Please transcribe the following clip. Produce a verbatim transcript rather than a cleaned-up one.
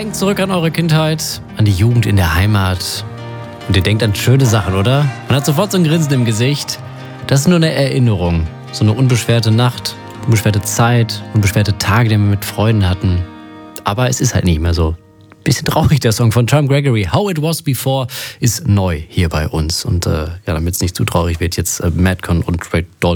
Denkt zurück an eure Kindheit, an die Jugend in der Heimat. Und ihr denkt an schöne Sachen, oder? Man hat sofort so ein Grinsen im Gesicht. Das ist nur eine Erinnerung. So eine unbeschwerte Nacht, unbeschwerte Zeit, unbeschwerte Tage, die wir mit Freunden hatten. Aber es ist halt nicht mehr so. Bisschen traurig, der Song von Tom Gregory. How It Was Before ist neu hier bei uns. Und äh, ja, damit es nicht zu traurig wird, jetzt äh, Madcon und Ray Dalton